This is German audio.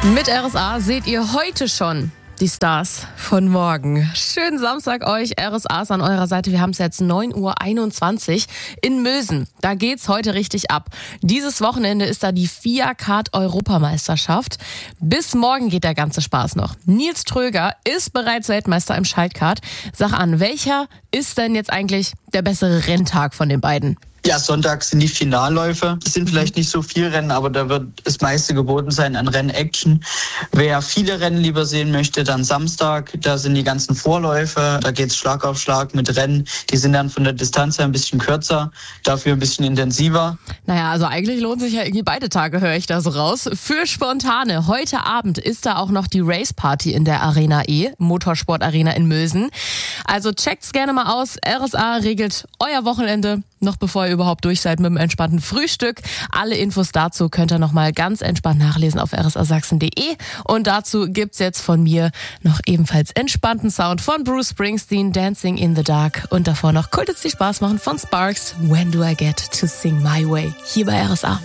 Mit RSA seht ihr heute schon die Stars von morgen. Schönen Samstag euch, RSAs an eurer Seite. Wir haben es jetzt 9:21 Uhr in Mösen. Da geht's heute richtig ab. Dieses Wochenende ist da die FIA-Kart-Europameisterschaft. Bis morgen geht der ganze Spaß noch. Nils Tröger ist bereits Weltmeister im Schaltkart. Sag an, welcher ist denn jetzt eigentlich der bessere Renntag von den beiden? Ja, Sonntag sind die Finalläufe. Es sind vielleicht nicht so viele Rennen, aber da wird das meiste geboten sein an Rennaction. Wer viele Rennen lieber sehen möchte, dann Samstag. Da sind die ganzen Vorläufe. Da geht's Schlag auf Schlag mit Rennen. Die sind dann von der Distanz her ein bisschen kürzer, dafür ein bisschen intensiver. Naja, also eigentlich lohnt sich ja irgendwie beide Tage, höre ich da so raus. Für Spontane, heute Abend ist da auch noch die Race Party in der Arena E, Motorsport Arena in Mösen. Also checkt's gerne mal aus. RSA regelt euer Wochenende, noch bevor ihr überhaupt durch seid mit dem entspannten Frühstück. Alle Infos dazu könnt ihr nochmal ganz entspannt nachlesen auf rsasachsen.de. Und dazu gibt's jetzt von mir noch ebenfalls entspannten Sound von Bruce Springsteen, Dancing in the Dark. Und davor noch Cool, die Spaß machen von Sparks, When Do I Get to Sing My Way, hier bei RSA.